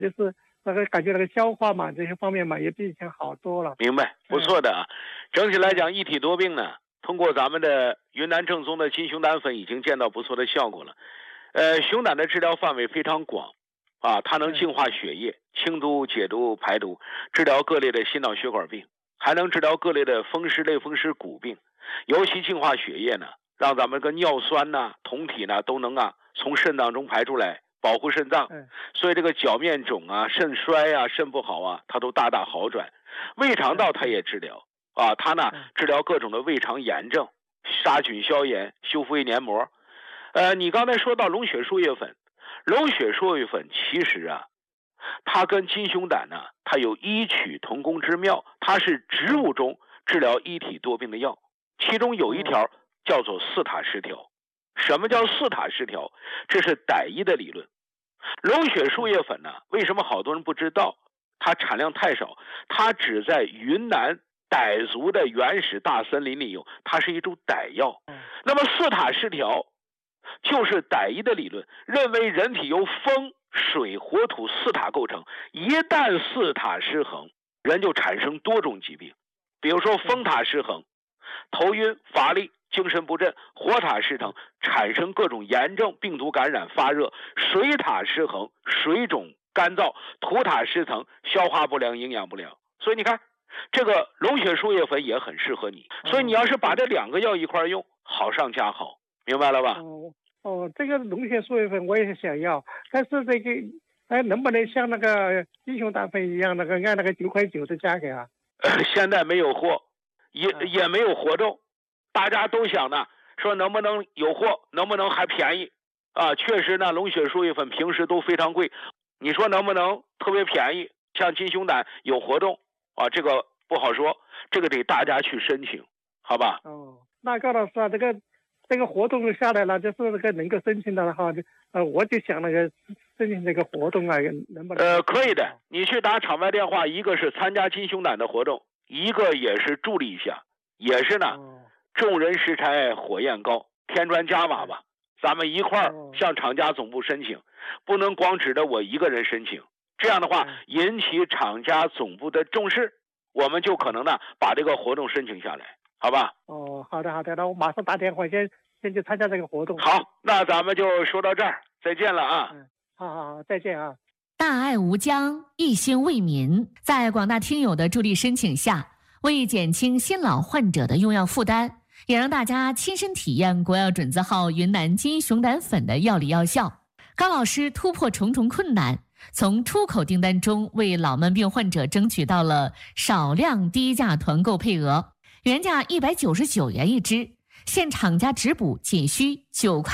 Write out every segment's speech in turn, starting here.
就是那个感觉那个消化嘛这些方面嘛也比以前好多了。 明白，不错的啊。整体来讲，一体多病呢，通过咱们的云南正宗的金熊胆粉已经见到不错的效果了。熊胆的治疗范围非常广啊，它能净化血液、清毒、解毒、排毒，治疗各类的心脑血管病，还能治疗各类的风湿、类风湿、骨病。尤其净化血液呢，让咱们个尿酸呐、酮体呢都能从肾脏中排出来，保护肾脏。所以这个脚面肿啊、肾衰啊、肾不好啊，它都大大好转。胃肠道它也治疗啊，它呢治疗各种的胃肠炎症，杀菌消炎，修复胃黏膜。你刚才说到龙血树叶粉，龙血树叶粉其实啊，它跟金熊胆呢，它有异曲同工之妙，它是植物中治疗一体多病的药，其中有一条叫做四塔失调。什么叫四塔失调？这是傣医的理论。龙血树叶粉呢，为什么好多人不知道？它产量太少，它只在云南傣族的原始大森林里有，它是一株傣药。那么四塔失调就是傣医的理论，认为人体由风、水、火、土四塔构成，一旦四塔失衡，人就产生多种疾病。比如说风塔失衡，头晕、乏力、精神不振；火塔失衡，产生各种炎症、病毒感染、发热；水塔失衡，水肿、干燥；土塔失衡，消化不良、营养不良。所以你看，这个龙血树叶粉也很适合你。所以你要是把这两个药一块用，好上加好，明白了吧？ 这个龙血树叶粉我也是想要，但是这个能不能像那个金熊胆粉一样，那个按那个9.9的价格啊？ 现在没有货，也没有活动，大家都想呢，说能不能有货，能不能还便宜啊？确实呢，龙血树叶粉平时都非常贵，你说能不能特别便宜？像金熊胆有活动啊，这个不好说，这个得大家去申请，好吧？ 那高老师啊，这个活动下来了，就是那个能够申请的话，我就想那个申请这个活动啊，能不能？ 可以的，你去打场外电话，一个是参加金熊胆的活动，一个也是助力一下，也是呢，众人拾柴火焰高，添砖加瓦吧，咱们一块儿向厂家总部申请，不能光指着我一个人申请，这样的话引起厂家总部的重视，我们就可能呢把这个活动申请下来，好吧？ 好的，那我马上打电话先去参加这个活动。 好，那咱们就说到这儿，再见了啊！ 好，再见啊！ 大爱无疆，一心为民，在广大听友的助力申请下，为减轻新老患者的用药负担，也让大家亲身体验国药准字号云南金熊胆粉的药理药效。高老师突破重重困难，从出口订单中为老慢病患者争取到了少量低价团购配额，原价199元一支，现厂家直补仅需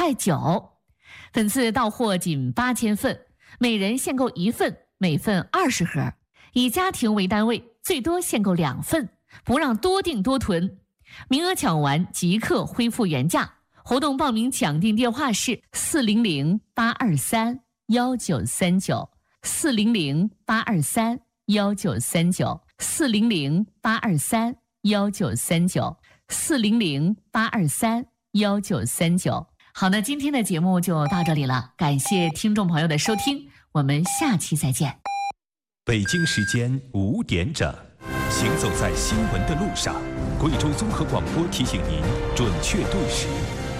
9.9，本次到货仅8000份，每人限购1份，每份20盒，以家庭为单位，最多限购2份，不让多订多囤。名额抢完即刻恢复原价。活动报名抢订电话是400-823-1939 400-823-1939 400-823-1939 400-823-1939。好，那今天的节目就到这里了，感谢听众朋友的收听，我们下期再见。 北京时间5点整，行走在新闻的路上，贵州综合广播提醒您准确对时。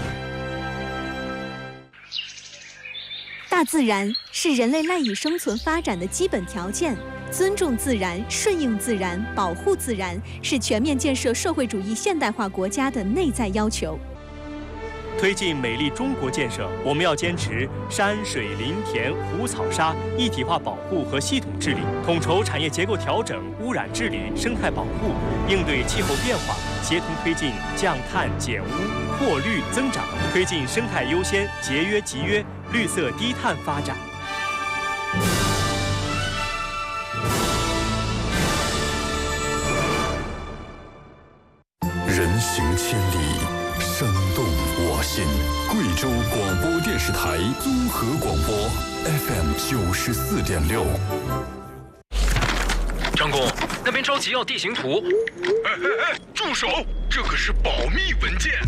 大自然是人类赖以生存发展的基本条件，尊重自然、顺应自然、保护自然是全面建设社会主义现代化国家的内在要求。 推进美丽中国建设，我们要坚持山水林田湖草沙一体化保护和系统治理，统筹产业结构调整、污染治理、生态保护，应对气候变化，协同推进降碳减污、扩绿增长，推进生态优先、节约集约、绿色低碳发展。 人行千里，声动我心。贵州广播电视台综合广播 FM 94.6。 张工，那边着急要地形图。 哎，住手！这可是保密文件。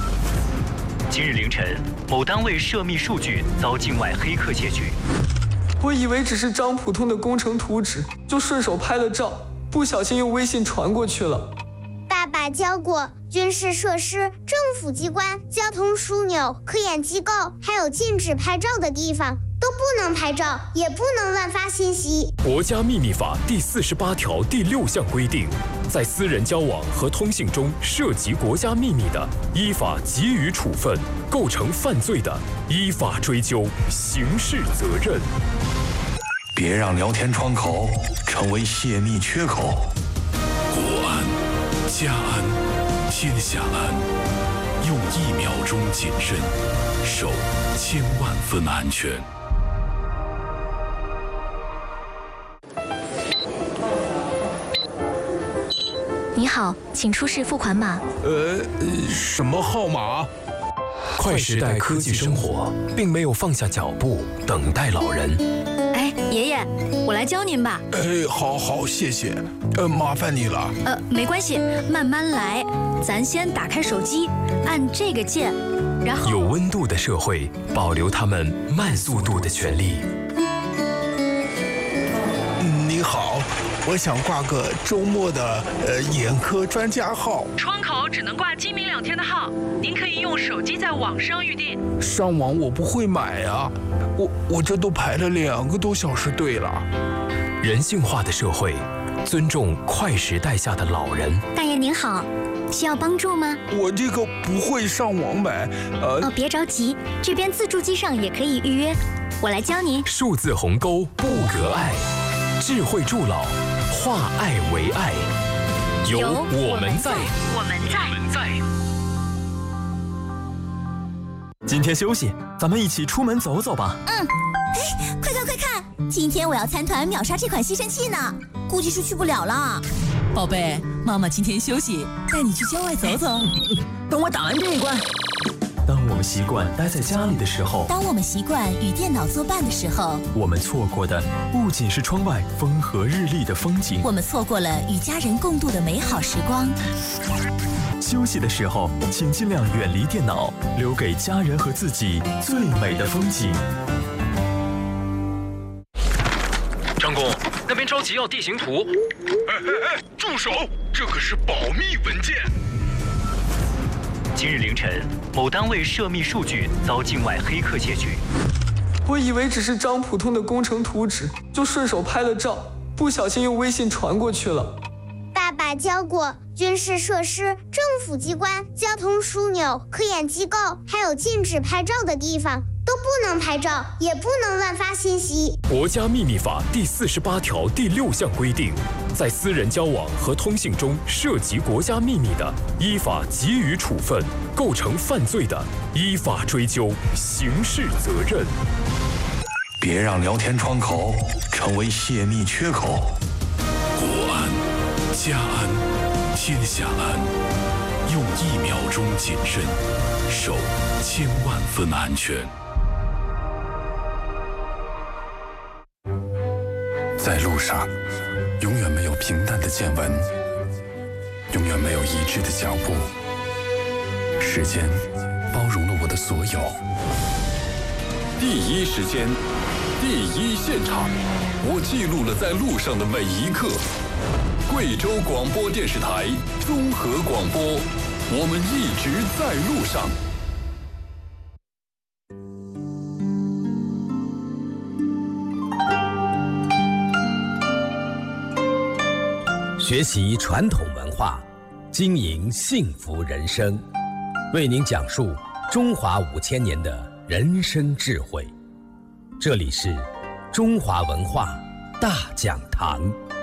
今日凌晨，某单位涉密数据遭境外黑客窃取， 我以为只是张普通的工程图纸，就顺手拍了照，不小心用微信传过去了。 爸爸教过，军事设施、政府机关、交通枢纽、科研机构，还有禁止拍照的地方都不能拍照，也不能乱发信息。 国家秘密法第48条第6项规定，在私人交往和通信中涉及国家秘密的，依法给予处分；构成犯罪的，依法追究刑事责任。 别让聊天窗口成为泄密缺口。 国安、家安、天下安，用1秒钟谨慎，守1000万分安全。 你好，请出示付款码。 什么号码？ 快时代科技生活并没有放下脚步等待老人。 哎，爷爷，我来教您吧。 好，谢谢。麻烦你了。 没关系，慢慢来。咱先打开手机，按这个键，然后有温度的社会，保留他们慢速度的权利。 你好，我想挂个周末的眼科专家号。 窗口只能挂今明2天的号，您可以用手机在网上预订。 上网我不会买啊，我这都排了2个多小时队了。 人性化的社会，尊重快时代下的老人。 大爷您好，需要帮助吗？ 我这个不会上网买。 别着急，这边自助机上也可以预约，我来教您。 数字鸿沟不隔爱，智慧助老，化爱为爱，有我们在。 今天休息，咱们一起出门走走吧。 快看！今天我要参团秒杀这款吸尘器呢，估计是去不了了。 宝贝，妈妈今天休息，带你去郊外走走。 等我打完这一关。 当我们习惯待在家里的时候， 当我们习惯与电脑作伴的时候， 我们错过的不仅是窗外风和日丽的风景， 我们错过了与家人共度的美好时光。 休息的时候，请尽量远离电脑，留给家人和自己最美的风景。 张工，那边着急要地形图。 住手！这可是保密文件。 今日凌晨，某单位涉密数据遭境外黑客窃取。 我以为只是张普通的工程图纸，就顺手拍了照，不小心用微信传过去了。 爸爸教过，军事设施、政府机关、交通枢纽、科研机构，还有禁止拍照的地方都不能拍照，也不能乱发信息。 国家秘密法第48条第6项规定，在私人交往和通信中涉及国家秘密的，依法给予处分；构成犯罪的，依法追究刑事责任。 别让聊天窗口成为泄密缺口。 国安、家安、天下安，用1秒钟谨慎，守1000万分安全。 在路上，永远没有平淡的见闻，永远没有一致的脚步。时间包容了我的所有。 第一时间，第一现场，我记录了在路上的每一刻。贵州广播电视台综合广播，我们一直在路上。 学习传统文化，经营幸福人生，为您讲述中华5000年的人生智慧。这里是中华文化大讲堂。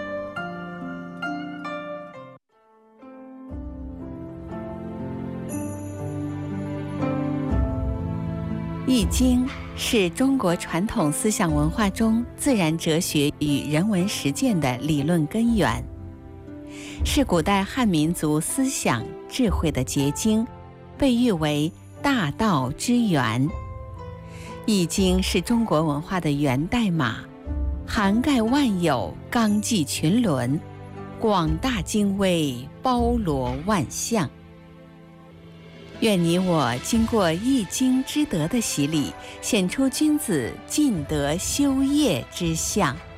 易经是中国传统思想文化中自然哲学与人文实践的理论根源，是古代汉民族思想智慧的结晶，被誉为大道之源。易经是中国文化的源代码，涵盖万有，纲纪群伦，广大精微，包罗万象。 愿你我经过易经之德的洗礼，显出君子尽德修业之相。